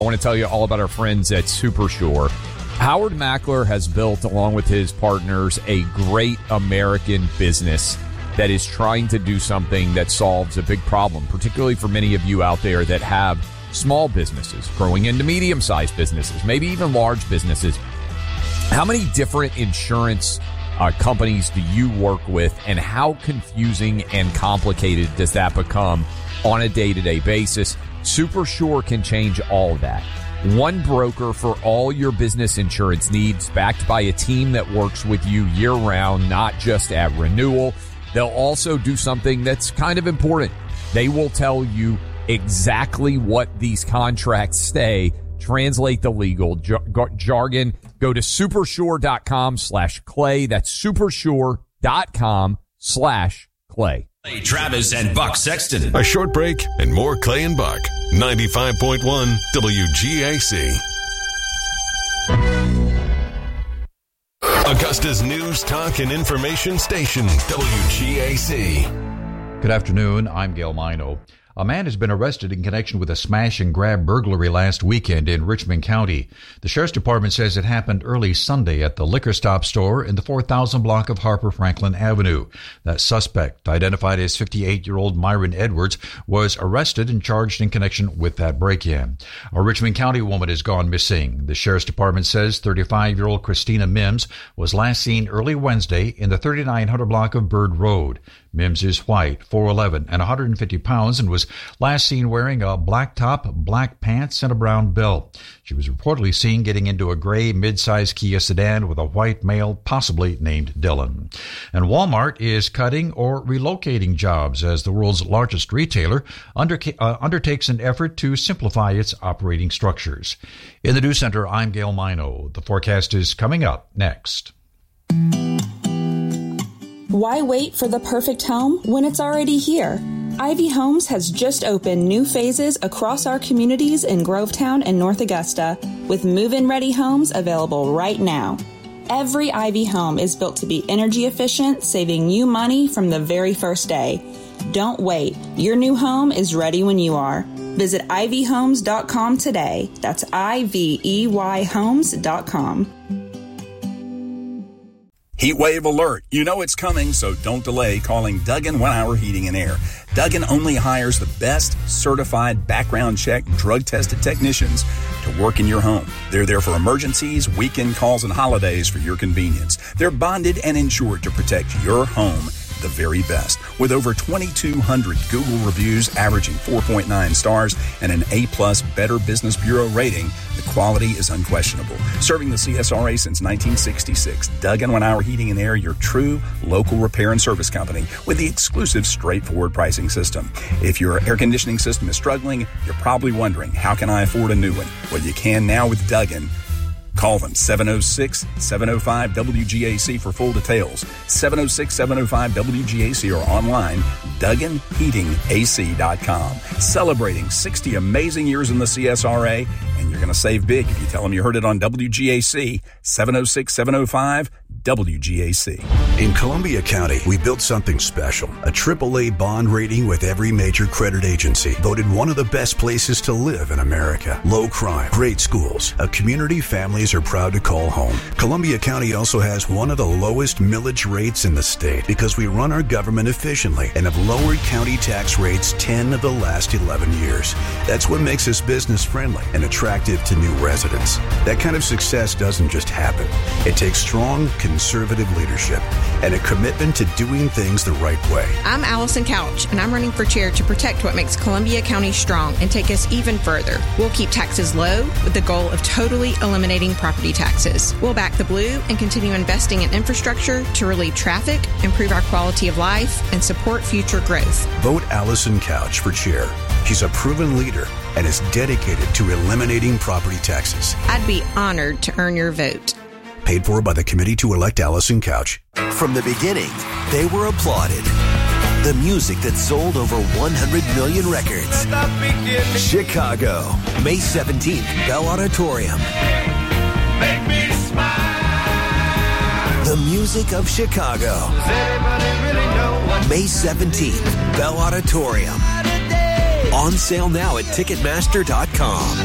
I want to tell you all about our friends at Supershore. Howard Mackler has built, along with his partners, a great American business that is trying to do something that solves a big problem, particularly for many of you out there that have small businesses growing into medium-sized businesses, maybe even large businesses. How many different insurance companies do you work with, and how confusing and complicated does that become on a day-to-day basis? Supershore can change all of that. One broker for all your business insurance needs, backed by a team that works with you year-round, not just at renewal. They'll also do something that's kind of important. They will tell you exactly what these contracts say, translate the legal jargon. Go to supershore.com/Clay. That's supershore.com/Clay. Travis and Buck Sexton. A short break and more Clay and Buck. 95.1 WGAC. Augusta's news, talk, and information station, WGAC. Good afternoon. I'm Gail Mino. A man has been arrested in connection with a smash and grab burglary last weekend in Richmond County. The Sheriff's Department says it happened early Sunday at the Liquor Stop store in the 4000 block of Harper Franklin Avenue. That suspect, identified as 58-year-old Myron Edwards, was arrested and charged in connection with that break-in. A Richmond County woman has gone missing. The Sheriff's Department says 35-year-old Christina Mims was last seen early Wednesday in the 3900 block of Bird Road. Mims is white, 4'11", and 150 pounds, and was last seen wearing a black top, black pants, and a brown belt. She was reportedly seen getting into a gray mid-size Kia sedan with a white male, possibly named Dylan. And Walmart is cutting or relocating jobs as the world's largest retailer undertakes an effort to simplify its operating structures. In the News Center, I'm Gail Mino. The forecast is coming up next. Why wait for the perfect home when it's already here? Ivy Homes has just opened new phases across our communities in Grovetown and North Augusta, with move-in ready homes available right now. Every Ivy home is built to be energy efficient, saving you money from the very first day. Don't wait. Your new home is ready when you are. Visit ivyhomes.com today. That's IVEYhomes.com. Heat wave alert. You know it's coming, so don't delay calling Duggan 1 Hour Heating and Air. Duggan only hires the best certified background check, drug tested technicians to work in your home. They're there for emergencies, weekend calls, and holidays for your convenience. They're bonded and insured to protect your home the very best. With over 2,200 Google reviews averaging 4.9 stars and an A+ Better Business Bureau rating, the quality is unquestionable. Serving the CSRA since 1966, Duggan 1 Hour Heating and Air, your true local repair and service company with the exclusive straightforward pricing system. If your air conditioning system is struggling, you're probably wondering, how can I afford a new one? Well, you can now with Duggan. Call them 706-705-WGAC for full details. 706-705-WGAC or online, DugganHeatingAC.com. Celebrating 60 amazing years in the CSRA, and you're going to save big if you tell them you heard it on WGAC. 706-705-WGAC. In Columbia County, we built something special. A AAA bond rating with every major credit agency. Voted one of the best places to live in America. Low crime, great schools, a community families are proud to call home. Columbia County also has one of the lowest millage rates in the state because we run our government efficiently and have lowered county tax rates 10 of the last 11 years. That's what makes us business friendly and attractive to new residents. That kind of success doesn't just happen. It takes strong, conservative leadership and a commitment to doing things the right way. I'm Allison Couch, and I'm running for chair to protect what makes Columbia County strong and take us even further. We'll keep taxes low with the goal of totally eliminating property taxes. We'll back the blue and continue investing in infrastructure to relieve traffic, improve our quality of life, and support future growth. Vote Allison Couch for chair. She's a proven leader and is dedicated to eliminating property taxes. I'd be honored to earn your vote. Paid for by the Committee to Elect Allison Couch. From the beginning, they were applauded. The music that sold over 100 million records. Chicago, May 17th, Bell Auditorium. Make me smile. The music of Chicago. Does anybody really know what May 17th, Bell Auditorium. On sale now at Ticketmaster.com.